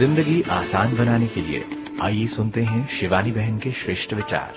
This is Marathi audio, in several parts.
जिंदगी आसान बनाने के लिए आइए सुनते हैं शिवानी बहन के श्रेष्ठ विचार।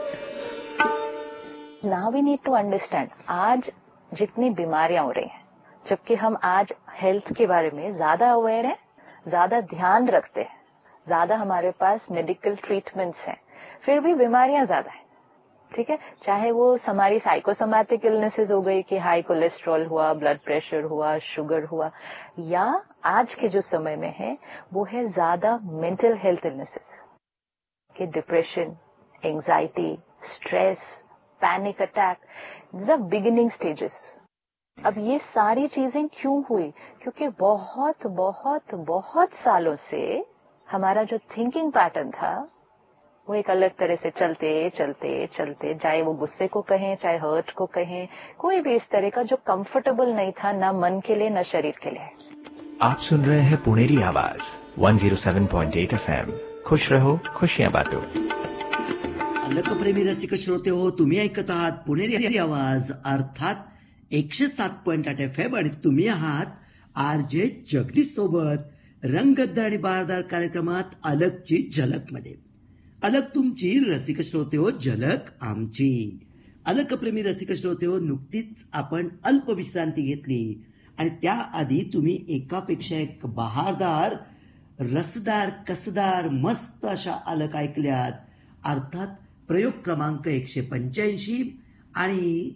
Now we need to understand, आज जितनी बीमारियां हो रही हैं, जबकि हम आज हेल्थ के बारे में ज्यादा अवेयर हैं, ज्यादा ध्यान रखते हैं, ज्यादा हमारे पास मेडिकल ट्रीटमेंट्स हैं, फिर भी बीमारियां ज्यादा है। ठीक है, चाहे वो हमारी साइकोसोमैटिक इलनेसेस हो गई कि हाई कोलेस्ट्रॉल हुआ, ब्लड प्रेशर हुआ, शुगर हुआ, या आज के जो समय में है वो है ज्यादा mental health illnesses K depression, anxiety, stress, panic attack, the beginning stages. अब ये सारी चीजें क्यों हुई? क्योंकि बहुत बहुत बहुत सालों से हमारा जो थिंकिंग पैटर्न था वो एक अलग तरह से चलते चलते चलते, चाहे वो गुस्से को कहें, चाहे हर्ट को कहें, कोई भी इस तरह का जो कंफर्टेबल नहीं था, ना मन के लिए, ना शरीर के लिए। आप सुन रहे हैं पुणेरी आवाज 107.8 FM। खुश रहो, खुशियां बांटो। अलकप्रेमी रसिक श्रोते हो, तुम्ही ऐकत आहात पुणेरी आवाज अर्थात 107.8 FM आणि तुम्ही आहात RJ जगदीश सोबत रंगद्द आणि बारदार कार्यक्रमात अलकची झलक मध्ये। अलक तुमची, रसिक श्रोते हो, झलक आमची। अलकप्रेमी रसिक श्रोते हो, नुकतीच आपण अल्प विश्रांती घेतली आणि त्याआधी तुम्ही एकापेक्षा एक बहारदार, रसदार, कसदार, मस्त अशा अलक ऐकल्यात। अर्थात प्रयोग क्रमांक 185 आणि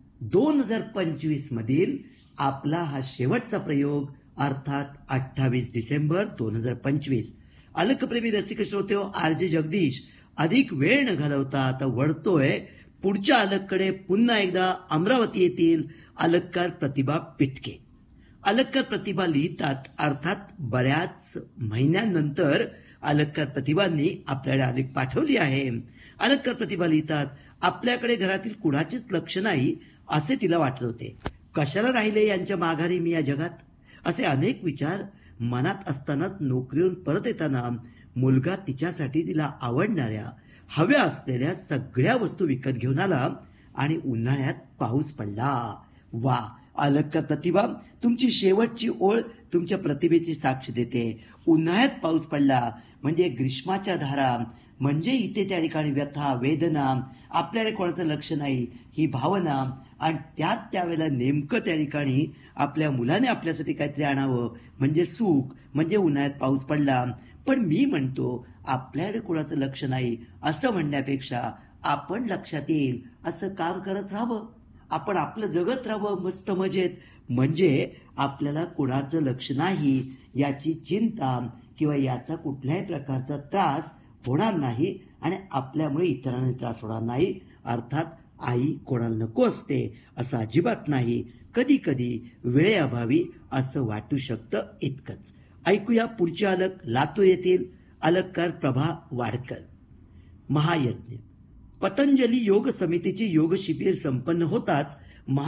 2025 मधील आपला हा शेवटचा प्रयोग, अर्थात 28 डिसेंबर 2025। अलकप्रेमी रसिक श्रोते हो, RJ जगदीश अधिक वेळ न घालवता आता वळतोय पुढच्या अलककडे। पुन्हा एकदा अमरावती येथील अलककार प्रतिभा पिटके। अलककार प्रतिभा लिहितात, अर्थात बऱ्याच महिन्यानंतर अलककार प्रतिभांनी आपल्याकडे अलक पाठवली आहे। अलककार प्रतिभा लिहितात, आपल्याकडे घरातील कुणाचेच लक्ष नाही असे तिला वाटत होते। कशाला राहिले यांच्या माघारी मी या जगात, असे अनेक विचार मनात असतानाच नोकरीवरून परत येताना मुलगा तिच्यासाठी तिला आवडणाऱ्या, हव्या असलेल्या सगळ्या वस्तू विकत घेऊन आला आणि उन्हाळ्यात पाऊस पडला। वा अलककार प्रतिभा, तुमची शेवटची ओळ तुमच्या प्रतिभेची साक्ष देते। उन्हाळ्यात पाऊस पडला म्हणजे ग्रीष्माच्या धारा, म्हणजे इथे त्या ठिकाणी व्यथा, वेदना, आपल्याकडे कोणाचं लक्ष नाही ही भावना, आणि त्यावेळेला नेमकं त्या ठिकाणी आपल्या मुलाने आपल्यासाठी काहीतरी आणावं म्हणजे सुख, म्हणजे उन्हाळ्यात पाऊस पडला। पण मी म्हणतो, आपल्याकडे कोणाचं लक्ष नाही असं म्हणण्यापेक्षा आपण लक्षात येईल असं काम करत राहावं, आपण आपलं जगत राहावं मस्त मजेत, म्हणजे आपल्याला कोणाचं लक्ष नाही याची चिंता किंवा याचा कुठल्याही प्रकारचा त्रास होणार नाही आणि आपल्यामुळे इतरांना त्रास होणार नाही। अर्थात आई कोणाला नको असते असं अजिबात नाही, कधी कधी वेळेअभावी असं वाटू शकतं, इतकंच। ऐकूया पुढचे अलक, लातूर येथील अलककार प्रभा वाडकर। महायज्ञ। पतंजली योग समितीचे योग शिबिर संपन्न होताच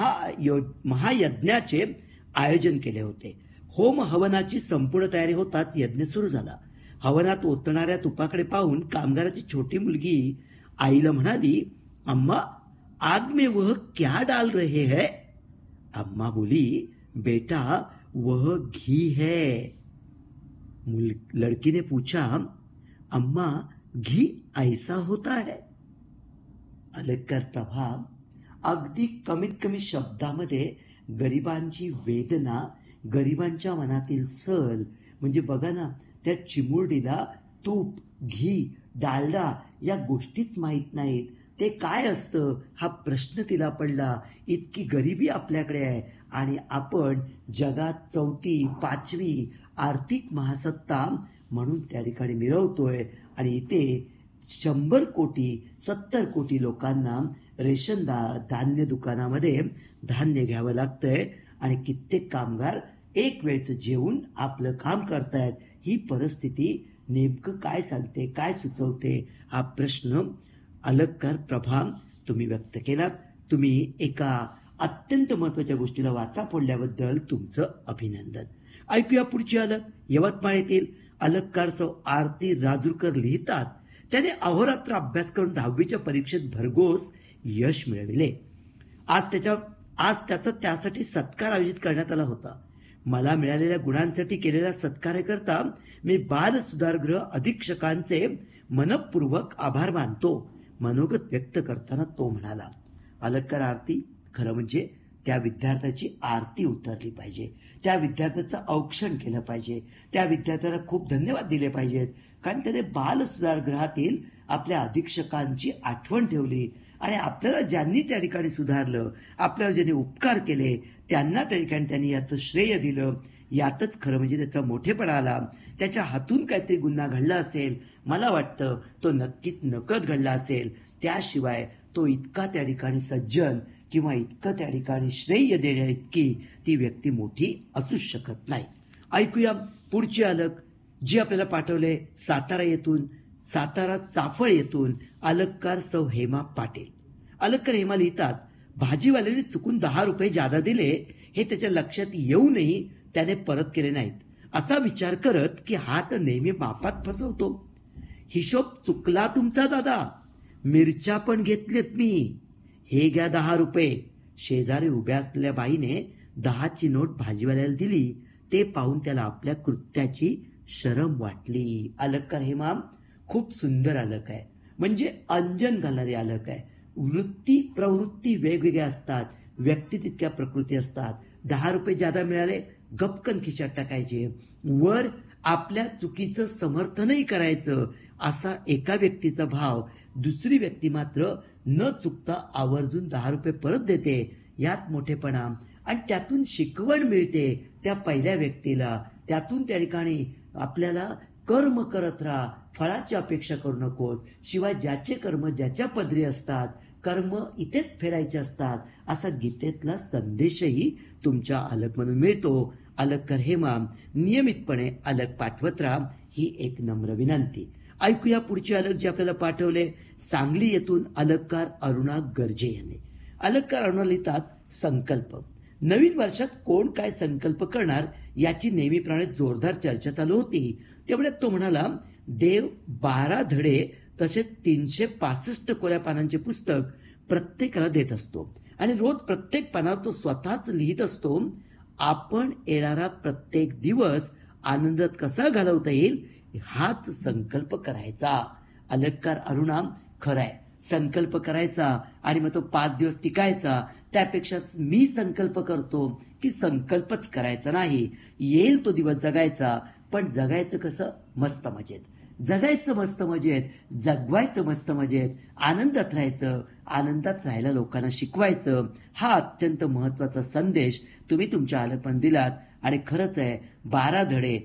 महायज्ञाचे आयोजन केले होते। होम हवनाची संपूर्ण तयारी होताच यज्ञ सुरू झाला। हवनात ओतणाऱ्या तुपाकडे पाहून कामगाराची छोटी मुलगी आईला म्हणाली, अम्मा आग में वह क्या डाल रहे हैं? अम्मा बोली, बेटा वह घी है। लड़की ने पूछा, अम्मा घी ऐसा होता है? अलककार प्रभा अगदी कमीत कमी शब्दामध्ये गरिबांची वेदना, गरिबांच्या मनातील सल, म्हणजे बघा ना, त्या चिमुरडीला तूप, घी, डालडा या गोष्टीच माहीत नाहीत, ते काय असतं हा प्रश्न तिला पडला। इतकी गरिबी आपल्याकडे आहे आणि आपण जगात 4थी 5वी आर्थिक महासत्ता म्हणून त्या ठिकाणी मिरवतोय आणि इथे 100 कोटी 70 कोटी लोकांना रेशन धान्य दुकानामध्ये धान्य घ्यावं लागतंय आणि कित्येक कामगार एक वेळचं जेवून आपलं काम करतायत। ही परिस्थिती नेमकं काय सांगते, काय सुचवते, हा प्रश्न अलककार प्रभा तुम्ही व्यक्त केलात। तुम्ही एका अत्यंत महत्वाच्या गोष्टीला वाचा फोडल्याबद्दल तुमचं अभिनंदन। ऐकूया पुढची अलक, यवतमाळ येथील अलककार सौ आरती राजूरकर लिहितात, त्याने अहोरात्र अभ्यास करून 10वीच्या परीक्षेत भरघोस यश मिळविले। आज त्याचा त्यासाठी सत्कार आयोजित करण्यात आला होता। मला मिळालेल्या गुणांसाठी केलेल्या सत्कार्याकरता मी बाल सुधारगृह अधीक्षकांचे मनपूर्वक आभार मानतो, मनोगत व्यक्त करताना तो म्हणाला. अलंकार आरती खरं म्हणजे त्या विद्यार्थ्याची आरती उतरली पाहिजे, त्या विद्यार्थ्याचं औक्षण केलं पाहिजे, त्या विद्यार्थ्याला खूप धन्यवाद दिले पाहिजेत, कारण त्याने बाल सुधारगृहातील आपल्या अधीक्षकांची आठवण ठेवली आणि आपल्याला ज्यांनी त्या ठिकाणी सुधारलं, आपल्यावर ज्यांनी उपकार केले त्यांना त्या ठिकाणी त्यांनी याचं श्रेय दिलं. यातच खरं म्हणजे त्याचा मोठेपणा आला. त्याच्या हातून काहीतरी गुन्हा घडला असेल, मला वाटतं तो नक्कीच नकळत घडला असेल. त्याशिवाय तो इतका त्या ठिकाणी सज्जन किंवा इतकं त्या ठिकाणी श्रेय देण्या इतकी ती व्यक्ती मोठी असूच शकत नाही. ऐकूया पुढची अलक जी आपल्याला पाठवले सातारा चाफळ येथून अलककार सौ हेमा पाटील. अलककार हेमा लिहितात, भाजीवाल्याने चुकून 10 रुपये जादा दिले हे त्याच्या लक्षात येऊनही त्याने परत केले नाहीत. असा विचार करत की हा तर नेहमी मापात फसवतो. हिशोब चुकला तुमचा दादा, मिरच्या पण घेतलेत मी, हे घ्या 10 रुपये. शेजारी उभ्या असलेल्या बाईने 10ची नोट भाजीवाल्याला दिली. ते पाहून त्याला आपल्या कृत्याची शरम वाटली. अलककार हेमा खूप सुंदर अलक आहे, म्हणजे अंजन घालणारी अलक आहे. वृत्ती प्रवृत्ती वेगवेगळ्या असतात, व्यक्ती तितक्या प्रकृती असतात. 10 रुपये जादा मिळाले, गपकन खिशात टाकायचे. वर आपल्या चुकीचं समर्थनही करायचं, असा एका व्यक्तीचा भाव दुसरी व्यक्ती मात्र न चुकता आवर्जून 10 रुपये परत देते. यात मोठेपणा आणि त्यातून शिकवण मिळते त्या पहिल्या व्यक्तीला. त्यातून त्या ठिकाणी आपल्याला कर्म करत राहा, फळाची अपेक्षा करू नकोस. शिवाय ज्याचे कर्म ज्याच्या पदरी असतात, कर्म इथेच फेडायचे असतात, असा गीतेतला संदेशही तुमच्या अलक म्हणून मिळतो. अलककार हेमा नियमितपणे अलक पाठवत राहा, ही एक नम्र विनंती. ऐकूया पुढची अलक जी आपल्याला पाठवले सांगली येथून अलककार अरुणा गर्जे यांनी. अलककार अरुणा लिहितात, संकल्प. नवीन वर्षात कोण काय संकल्प करणार याची नेहमीप्रमाणे जोरदार चर्चा चालू होती. तेवढ्यात तो म्हणाला, देव 12 धडे तसेच 365 कोऱ्या पानांचे पुस्तक प्रत्येकाला देत असतो आणि रोज प्रत्येक पानावर तो स्वतःच लिहित असतो. आपण येणारा प्रत्येक दिवस आनंदात कसा घालवता येईल हाच संकल्प करायचा. अलककार अरुणा खराय, संकल्प करायचा आणि मग तो 5 दिवस टिकायचा. त्यापेक्षा मी संकल्प करतो की संकल्पच करायचा नाही, येईल तो दिवस जगायचा. पण जगायचं कसं? मस्त मजेत जगायचं, मस्त मजेत जगवायचं, मस्त मजेत आनंदात राहायचं, आनंदात राहायला लोकांना शिकवायचं. हा अत्यंत महत्वाचा संदेश तुम्ही तुमच्या अलकपण दिलात. आणि खरंच आहे, 12 धडे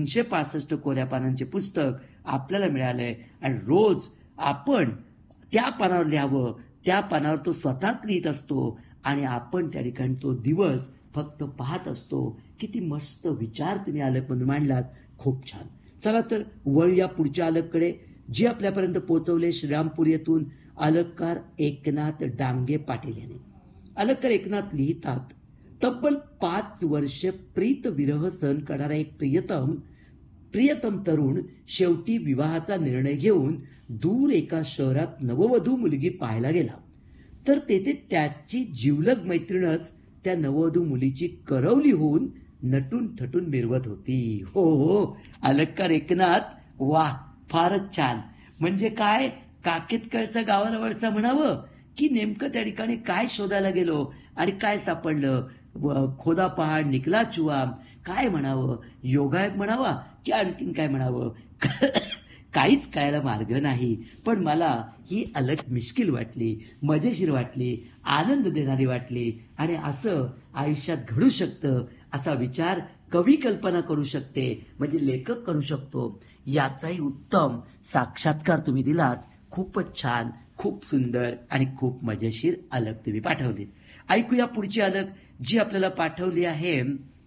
365 कोऱ्या पानांचे पुस्तक आपल्याला मिळालंय आणि रोज आपण त्या पानावर लिहावं. त्या पानावर तो स्वतःच लिहित असतो आणि आपण त्या ठिकाणी तो दिवस फक्त पाहत असतो. किती मस्त विचार तुम्ही अलकमधून मांडलात, खूप छान. चला तर वळूया पुढच्या अलककडे जी आपल्यापर्यंत पोहोचवले श्रीरामपूर येथून अलककार एकनाथ डांगे पाटील यांनी. अलककार एकनाथ लिहितात, तब्बल 5 वर्षे प्रीत विरह सहन करणारा एक प्रियतम तरुण शेवटी विवाहाचा निर्णय घेऊन दूर एका शहरात नववधू मुलगी पाहायला गेला. तर तेथे त्याची जिवलग मैत्रीणच त्या नववधू मुलीची करवली होऊन नटून थटून मिरवत होती. हो, अलककार एकनाथ, वाह, फारच छान. म्हणजे काय, काकेत कळसा गावाला वळसा म्हणावं की नेमकं त्या ठिकाणी काय शोधायला गेलो आणि काय सापडलं? खोदा पहाड निकला चुवा, काय म्हणावं? योगायोग म्हणावा की आणखीन काय म्हणावं? काहीच कळायला मार्ग नाही. पण मला ही अलक मिश्किल वाटली, मजेशीर वाटली, आनंद देणारी वाटली. आणि असं आयुष्यात घडू शकतं असा विचार कवी कल्पना करू शकते, म्हणजे लेखक करू शकतो. याचाही उत्तम साक्षात्कार तुम्ही दिलात. खूपच छान, खूप सुंदर आणि खूप मजेशीर अलक तुम्ही पाठवलीत. ऐकूया पुढची अलक जी आपल्याला पाठवली आहे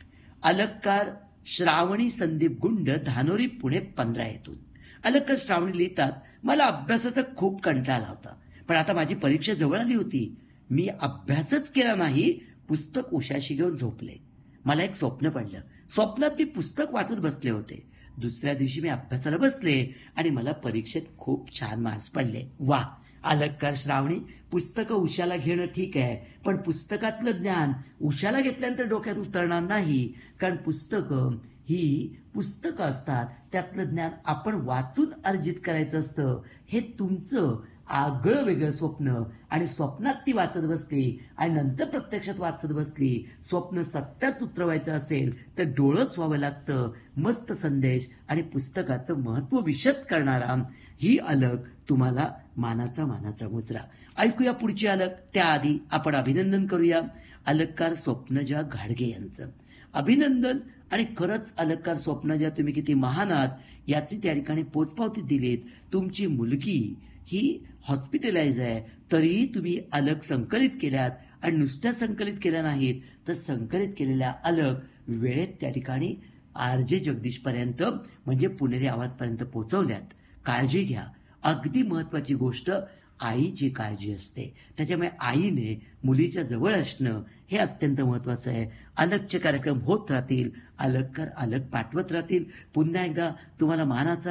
अलककार श्रावणी संदीप गुंड, धानोरी, पुणे 15 येथून. अलककार श्रावणी लिहितात, मला अभ्यासाचा खूप कंटाळा होता, पण आता माझी परीक्षा जवळ आली होती. मी अभ्यासच केला नाही, पुस्तक उशाशी घेऊन झोपले. मला एक स्वप्न पडलं. स्वप्नात मी पुस्तक वाचत बसले होते. दुसऱ्या दिवशी मी अभ्यासाला बसले आणि मला परीक्षेत खूप छान मार्क्स पडले. वा, अलंकार श्रावणी, पुस्तकं उशाला घेणं ठीक आहे, पण पुस्तकातलं ज्ञान उशाला घेतल्यानंतर डोक्यात उतरणार नाही. कारण पुस्तकं ही पुस्तकं असतात, त्यातलं ज्ञान आपण वाचून अर्जित करायचं असतं. हे तुमचं आगळं वेगळं स्वप्न, आणि स्वप्नात ती वाचत बसली आणि नंतर प्रत्यक्षात वाचत बसली. स्वप्न सत्यात उतरवायचं असेल तर डोळस व्हावं लागतं. मस्त संदेश आणि पुस्तकाचं महत्व विशद करणारा ही अलक तुम्हाला मानाचा मुजरा. ऐकूया पुढची अलक. त्याआधी आपण अभिनंदन करूया अलककार स्वप्नजा घाडगे यांचं. अभिनंदन. आणि खरंच अलककार स्वप्नजा, तुम्ही किती महान आहात याची त्या ठिकाणी पोचपावती दिलीत. तुमची मुलगी ही हॉस्पिटलाइज आहे, तरीही तुम्ही अलक संकलित केल्यात, आणि नुसत्या संकलित केल्या नाहीत तर संकलित केलेल्या अलक वेळेत त्या ठिकाणी RJ जगदीश पर्यंत म्हणजे पुणेरी आवाजपर्यंत पोहोचवल्यात. काळजी घ्या. अगदी महत्वाची गोष्ट आईची काळजी असते. त्याच्यामुळे आईने मुलीच्या जवळ असणं हे अत्यंत महत्वाचं आहे. अलकचे कार्यक्रम होत राहतील, अलककार अलक पाठवत राहतील. पुन्हा एकदा तुम्हाला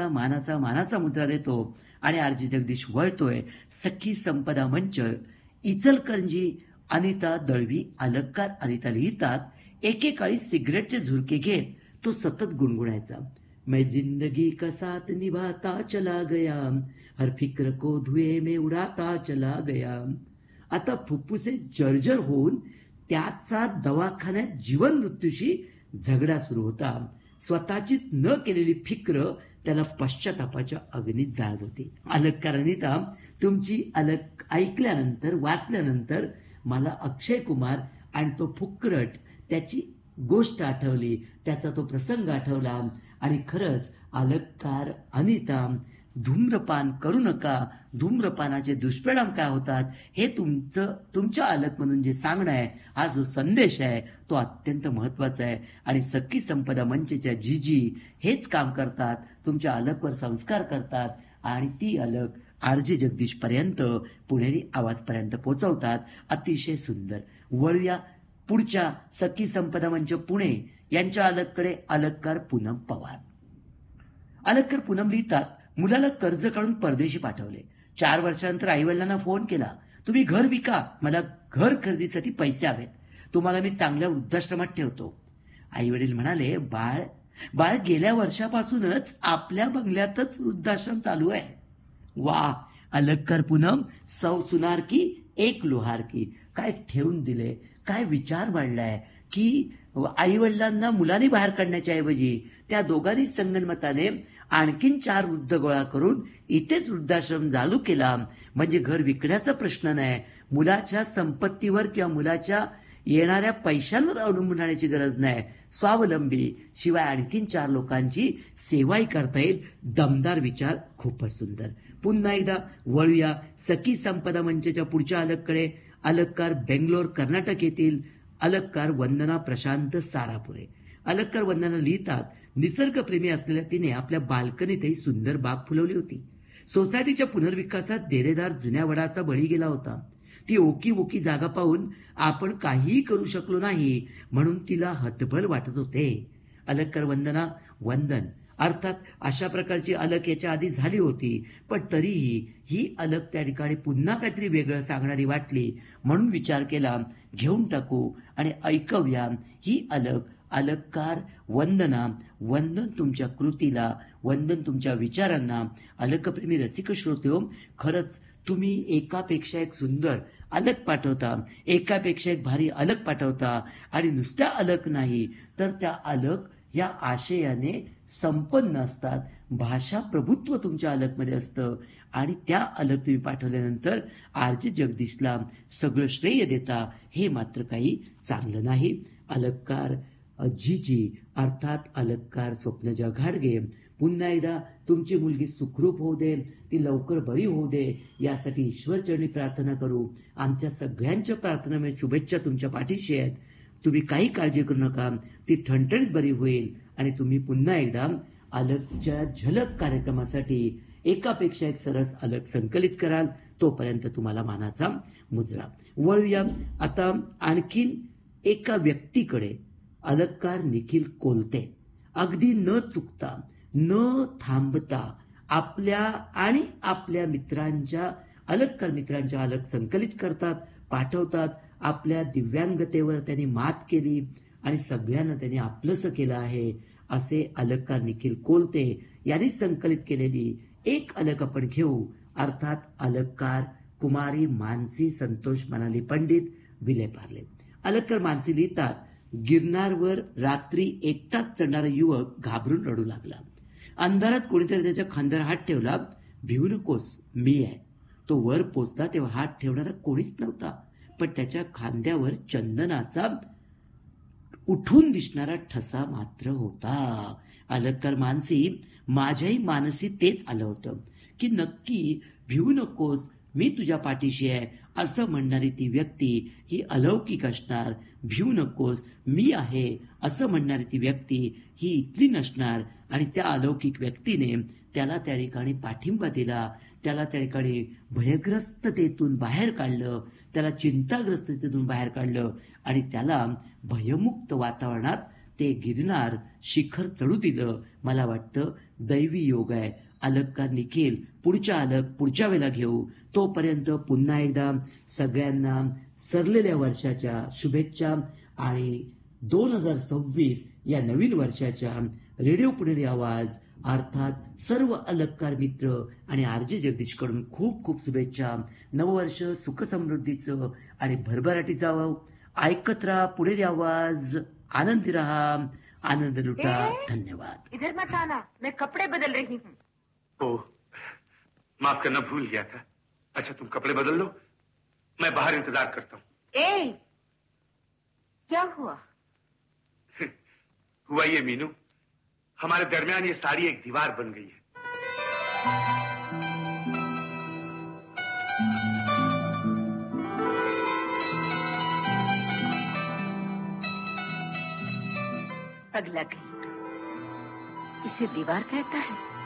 मानाचा मुद्रा देतो आणि RJ जगदीश वळतोय. सखी संपदा मंच, इचलकरंजी. अनिता दळवी, अलककार अनिता लिहितात, एकेकाळी सिगरेटचे झुरके घेत तो सतत गुणगुणायचा. मैं जिंदगी का साथ निभाता चला गया, हर फिक्र को धुए में उडाता चला गया. आता फुफ्फुसे जर्जर होऊन त्याचा दवाखान्यात जीवन मृत्यूशी झगडा सुरू होता. स्वतःचीच न केलेली फिक्र त्याला पश्चातापाच्या अग्नीत जाळत होती. अलककार अनिता, तुमची अलक ऐकल्यानंतर वाचल्यानंतर मला अक्षय कुमार आणि तो फुक्करट त्याची गोष्ट आठवली, त्याचा तो प्रसंग आठवला. आणि खरंच अलककार अनिता, धूम्रपान करू नका, धूम्रपानाचे दुष्परिणाम काय होतात हे तुमच्या अलक म्हणून जे सांगणं आहे, हा जो संदेश आहे तो अत्यंत महत्वाचा आहे. आणि सखी संपदा मंचच्या जीजी हेच काम करतात, तुमच्या अलकवर संस्कार करतात आणि ती अलक RJ जगदीश पर्यंत, पुणेरी आवाजपर्यंत पोहोचवतात. अतिशय सुंदर. वळूया पुढच्या सखी संपदा मंच पुणे यांच्या अलककडे. अलककार पूनम पवार. अलककार पूनम लिहितात, मुलाला कर्ज काढून परदेशी पाठवले. 4 वर्षानंतर आईवडिलांना फोन केला, तुम्ही घर विका, मला घर खरेदीसाठी पैसे हवेत, तुम्हाला मी चांगल्या वृद्धाश्रमात ठेवतो. आईवडील म्हणाले, बाळ गेल्या वर्षापासूनच आपल्या बंगल्यातच वृद्धाश्रम चालू आहे. वा, अलककार पूनम, सौ सुनार की एक लोहार की. काय ठेवून दिले, काय विचार मांडलाय की आई वडिलांना मुलांनी बाहेर काढण्याच्या ऐवजी त्या दोघांनी संगनमताने आणखीन 4 वृद्ध गोळा करून इथेच वृद्धाश्रम चालू केला. म्हणजे घर विकण्याचा प्रश्न नाही, मुलाच्या संपत्तीवर किंवा मुलाच्या येणाऱ्या पैशांवर अवलंबून राहण्याची गरज नाही. स्वावलंबी, शिवाय आणखीन 4 लोकांची सेवाही करता येईल. दमदार विचार, खूपच सुंदर. पुन्हा एकदा वळूया सखी संपदा मंचच्या पुढच्या अलककडे. अलककार बेंगलोर, कर्नाटक येथील अलककार वंदना प्रशांत सारापुरे. अलककार वंदना लिहितात, निसर्गप्रेमी असलेल्या तिने आपल्या बाल्कनीतही सुंदर बाग फुलवली होती. सोसायटीच्या पुनर्विकासात डेरेदार जुन्या वडाचा बळी गेला होता. ती ओकी जागा पाहून आपण काहीही करू शकलो नाही, म्हणून तिला हतबल वाटत होते. अलककार वंदना, वंदन. अर्थात अशा प्रकारची अलक याच्या आधी झाली होती, पण तरीही ही अलक त्या ठिकाणी पुन्हा काहीतरी वेगळं सांगणारी वाटली, म्हणून विचार केला घेऊन टाकू आणि ऐकूया ही अलक. अलककार वंदना, वंदन तुमच्या कृतीला, वंदन तुमच्या विचारांना. अलकप्रेमी रसिक श्रोते, खरंच तुम्ही एकापेक्षा एक सुंदर अलक पाठवता, एकापेक्षा एक भारी अलक पाठवता. आणि नुसत्या अलक नाही तर त्या अलक या आशयाने संपन्न असतात. भाषा प्रभुत्व तुमच्या अलकमध्ये असतं आणि त्या अलक तुम्ही पाठवल्यानंतर RJ जगदीशला सगळं श्रेय देता, हे मात्र काही चांगलं नाही. अलककार जीजी, अर्थात अलककार स्वप्नजा घाडगे, पुन्हा एकदा तुमची मुलगी सुखरूप होऊ दे, ती लवकर बरी होऊ दे, यासाठी ईश्वरचरणी प्रार्थना करू. आमच्या सगळ्यांच्या प्रार्थनामय शुभेच्छा तुमच्या पाठीशी आहेत. तुम्ही काही काळजी करू नका, ती ठणठणीत बरी होईल आणि तुम्ही पुन्हा एकदा अलकच्या झलक कार्यक्रमासाठी एकापेक्षा एक सरस अलक संकलित कराल. तोपर्यंत तुम्हाला मानाचा मुजरा. वळूया आता आणखीन एका व्यक्तीकडे. अलककार निखिल कोलते. अगदी न चुकता, न थांबता आपल्या आणि आपल्या मित्रांच्या अलगकार मित्रांच्या अलग संकलित करतात, पाठवतात. आपल्या दिव्यांगतेवर त्यांनी मात केली आणि सगळ्यांना त्यांनी आपलंसं केलं आहे, असे अलगकार निखिल कोलते यांनी संकलित केलेली एक अलग आपण घेऊ. अर्थात अलगकार कुमारी मानसी संतोष मनाली पंडित विलेपार्ले. अलगकर मानसी लिहितात, गिरनारवर रात्री एकटाच चढणारा युवक घाबरून रडू लागला. अंधारात कोणीतरी त्याच्या खांद्यावर हात ठेवला. भिवू नकोस, मी आहे. तो वर पोचला तेव्हा हात ठेवणारा कोणीच नव्हता, पण त्याच्या खांद्यावर चंदनाचा उठून दिसणारा ठसा मात्र होता. अलगकर मानसी, माझ्याही मानसी तेच आलं होतं की नक्की भिवू नकोस, मी तुझ्या पाठीशी आहे असं म्हणणारी ती व्यक्ती ही अलौकिक असणार. भिवू नकोस, मी आहे असं म्हणणारी ती व्यक्ती ही इथली नसणार. आणि त्या अलौकिक व्यक्तीने त्याला त्या ठिकाणी पाठिंबा दिला, त्याला त्या ठिकाणी भयग्रस्ततेतून बाहेर काढलं, त्याला चिंताग्रस्ततेतून बाहेर काढलं आणि त्याला भयमुक्त वातावरणात ते गिरनार शिखर चढू दिलं. मला वाटतं दैवी योग आहे. अलगकार निखिल पुढच्या अलग पुढच्या वेळेला घेऊ. तोपर्यंत पुन्हा एकदा सगळ्यांना सरलेल्या वर्षाच्या शुभेच्छा आणि 2026 या नवीन वर्षाच्या रेडिओ पुणेरी आवाज अर्थात सर्व अलगकार मित्र आणि आरजे जगदीशकडून खूप खूप शुभेच्छा. नववर्ष सुख समृद्धीचं आणि भरभराटी जावं. ऐकत राहा पुणेरी आवाज, आनंदी रहा, आनंद लुटा. धन्यवाद. इधर मत आना, मैं कपड़े बदल रही हूँ. ओह, माफ करना, भूल गया था. अच्छा, तुम कपड़े बदल लो, मैं बाहर इंतजार करता हूँ. ए, क्या हुआ? हुआ ये मीनू, हमारे दरमियान ये साड़ी एक दीवार बन गई है. पगला कहीं, इसे दीवार कहता है.